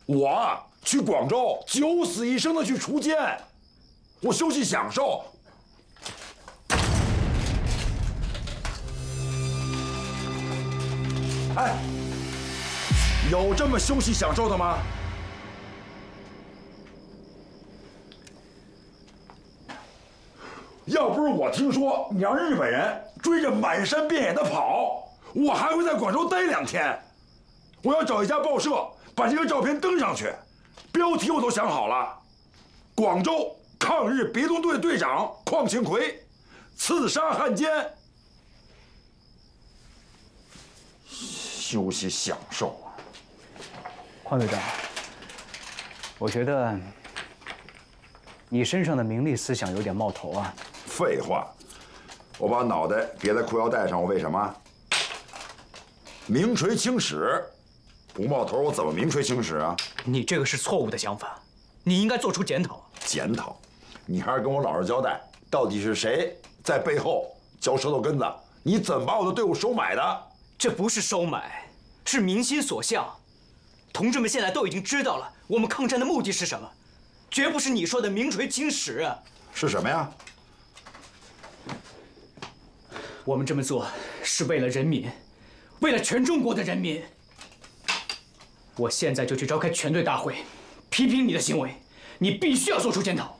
我去广州九死一生的去锄奸，我休息享受。哎，有这么休息享受的吗？要不是我听说你让日本人追着满山遍野的跑，我还会在广州待2天。我要找一家报社把这个照片登上去，标题我都想好了：广州抗日别动队队长邝庆奎刺杀汉奸。休息享受啊！ 邝队长，我觉得你身上的名利思想有点冒头啊。 废话，我把脑袋别在裤腰带上，我为什么？名垂青史，不冒头我怎么名垂青史啊？ 你这个是错误的想法，你应该做出检讨。 检讨？你还是跟我老实交代，到底是谁在背后嚼舌头根子？你怎么把我的队伍收买的？ 这不是收买，是民心所向。同志们现在都已经知道了我们抗战的目的是什么，绝不是你说的名垂青史啊。 是什么呀？ 我们这么做是为了人民，为了全中国的人民。我现在就去召开全队大会，批评你的行为，你必须要做出检讨。